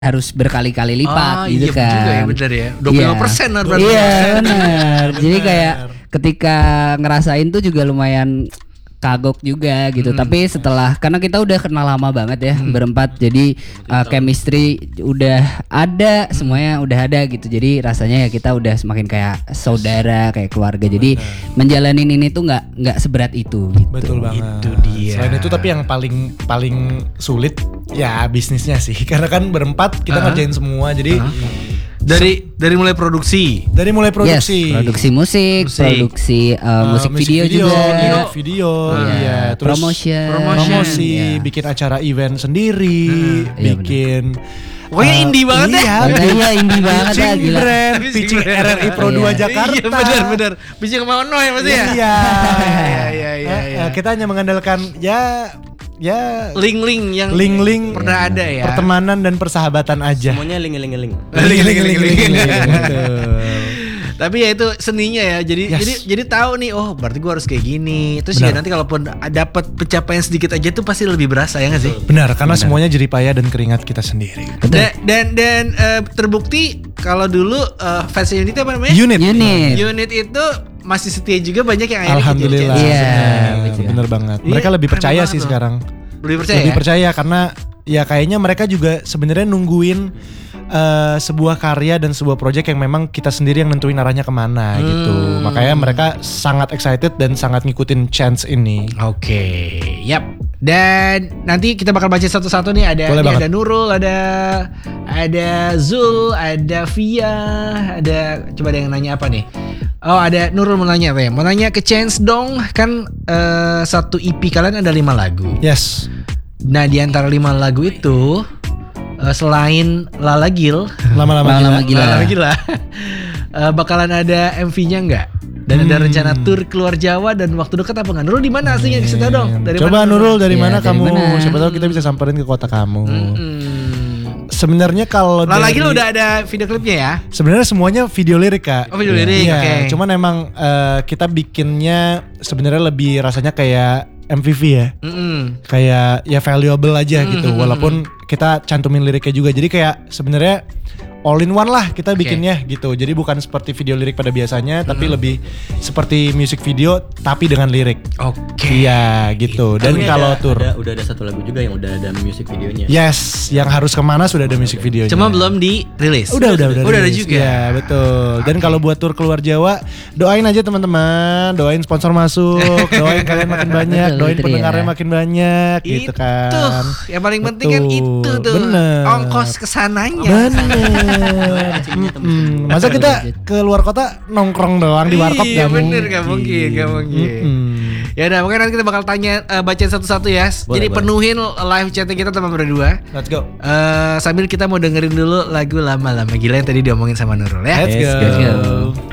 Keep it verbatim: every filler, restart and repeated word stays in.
harus berkali-kali lipat oh, gitu iya kan. Juga ya benar ya. dua puluh lima persen iya. berarti. Iya benar. Jadi kayak ketika ngerasain tuh juga lumayan kagok juga gitu. Hmm. Tapi setelah karena kita udah kenal lama banget ya hmm. berempat, jadi uh, chemistry udah ada, hmm. semuanya udah ada gitu. Jadi rasanya ya kita udah semakin kayak saudara, kayak keluarga. Jadi bener. Menjalanin ini tuh nggak nggak seberat itu. Gitu. Betul banget. Itu dia. Selain itu tapi yang paling paling sulit ya bisnisnya sih. Karena kan berempat kita uh-huh. ngerjain semua. Jadi uh-huh. Dari dari mulai produksi, dari mulai produksi, yes, produksi musik, musik. produksi uh, uh, musik, musik video, video juga, video, video uh, iya, terus promotion, promosi, yeah. bikin acara event sendiri, uh, bikin. Pokoknya uh, indie banget iya, ya. Iya, indie banget ya, gila. Brand, pitching R R I Pro dua Jakarta. Iya, benar, benar. Pitching mau no ya pasti ya. Iya, iya, iya, iya, iya. Kita hanya mengandalkan ya ya link-link yang link-link pernah ada ya. Pertemanan dan persahabatan aja. Semuanya link-link-link. Link-link-link. Tapi ya itu seninya ya. Jadi yes. jadi jadi tahu nih, oh berarti gue harus kayak gini. Terus ya nanti kalaupun dapat pencapaian sedikit aja tuh pasti lebih berasa ya nggak sih? Benar, karena Benar. semuanya jeripaya dan keringat kita sendiri. Dan dan, dan uh, terbukti kalau dulu uh, fans unit apa namanya? Unit. Unit. Unit itu masih setia juga, banyak yang akhirnya alhamdulillah. Iya, yeah, bener banget. Mereka lebih percaya sih tuh. Sekarang. Lebih percaya. Lebih ya? percaya karena ya kayaknya mereka juga sebenarnya nungguin uh, sebuah karya dan sebuah project yang memang kita sendiri yang nentuin arahnya kemana hmm. gitu. Makanya mereka sangat excited dan sangat ngikutin chance ini. Oke, okay. Yap. Dan nanti kita bakal baca satu-satu nih. Ada nih, ada Nurul, ada ada Zul, ada Via, ada coba ada yang nanya apa nih? Oh, ada Nurul mau nanya apa ya? Mau nanya ke Chance dong. Kan uh, satu E P kalian ada lima lagu. Yes. Nah, di antara lima lagu itu uh, selain Lala Gil, lama-lama Lama Gila, Lama Gila uh, bakalan ada M V-nya enggak? Dan hmm. ada rencana tur keluar Jawa dan waktu dekat apa enggak? Nurul di mana aslinya? Di situ dong. Dari Coba mana, Nurul dari ya, mana dari kamu? Mana? Siapa tahu kita bisa samperin ke kota kamu. Hmm. Sebenarnya kalau Lala Gil udah ada video klipnya ya? Sebenarnya semuanya video lirik, Kak. Oh, video lirik. Iya, Oke. Okay. Cuman emang uh, kita bikinnya sebenarnya lebih rasanya kayak M V V ya. Mm-mm. Kayak ya valuable aja mm-hmm. gitu. Walaupun kita cantumin liriknya juga. Jadi kayak sebenarnya all in one lah kita okay. bikinnya gitu. Jadi bukan seperti video lirik pada biasanya, mm-hmm. tapi lebih seperti music video tapi dengan lirik. Oke. Okay. Iya gitu. Dan tapi kalau ada, tour ada, udah ada satu lagu juga yang udah ada music videonya. Yes, yang harus kemana sudah ada music videonya. Cuma belum dirilis. Udah udah udah. Udah ada juga. Iya betul. Dan okay. kalau buat tour keluar Jawa, doain aja teman-teman, doain sponsor masuk, doain kalian makin banyak, doain pendengarnya makin banyak, itu, gitu kan. Itu yang paling penting kan itu tuh. Bener. Ongkos kesananya. Bener. hmm, masa kita ke luar kota nongkrong doang di warkop iya, gak mungkin. Bener gak mungkin, gak mungkin. Hmm. Ya udah, mungkin nanti kita bakal tanya uh, bacain satu-satu ya. Boleh, Jadi boleh. Penuhin live chatnya kita teman berdua. Let's go. Uh, sambil kita mau dengerin dulu lagu Lama-Lama Gila yang tadi diomongin sama Nurul ya. Let's go. Let's go.